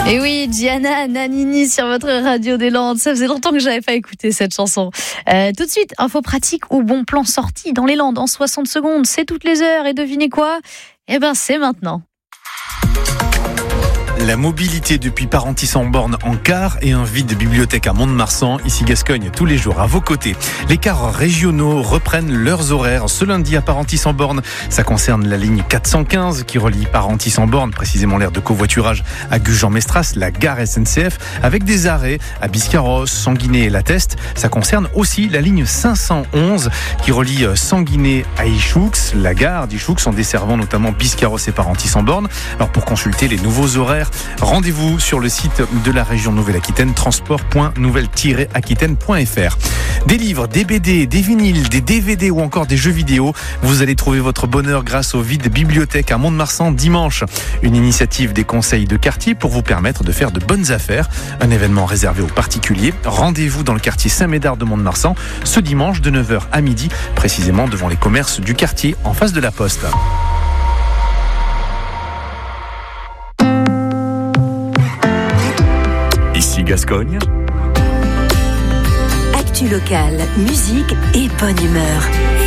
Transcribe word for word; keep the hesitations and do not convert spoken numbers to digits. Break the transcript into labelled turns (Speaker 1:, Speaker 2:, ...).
Speaker 1: Et oui, Gianna Nannini sur votre radio des Landes. Ça faisait longtemps que j'avais pas écouté cette chanson. Euh, tout de suite, info pratique ou bon plan sorti dans les Landes en soixante secondes. C'est toutes les heures et devinez quoi ? Eh ben, c'est maintenant.
Speaker 2: La mobilité depuis Parentis-en-Born en car et un vide bibliothèque à Mont-de-Marsan, ici Gascogne, tous les jours à vos côtés. Les cars régionaux reprennent leurs horaires ce lundi à Parentis-en-Born. Ça concerne la ligne quatre cent quinze qui relie Parentis-en-Born, précisément l'aire de covoiturage à Gujan-Mestras, la gare S N C F, avec des arrêts à Biscarrosse, Sanguinet et La Teste. Ça concerne aussi la ligne cinq cent onze qui relie Sanguinet à Ichoux, la gare d'Ichoux, en desservant notamment Biscarrosse et Parentis-en-Born. Alors pour consulter les nouveaux horaires, rendez-vous sur le site de la région Nouvelle-Aquitaine, transport point nouvelle tiret aquitaine point f r. Des livres, des B D, des vinyles, des D V D ou encore des jeux vidéo. Vous allez trouver votre bonheur grâce au Vide Bibliothèque à Mont-de-Marsan dimanche. Une initiative des conseils de quartier pour vous permettre de faire de bonnes affaires. Un événement réservé aux particuliers. Rendez-vous dans le quartier Saint-Médard de Mont-de-Marsan ce dimanche de neuf heures à midi, précisément devant les commerces du quartier en face de la Poste. Ici Gascogne.
Speaker 3: Actu locale, musique et bonne humeur.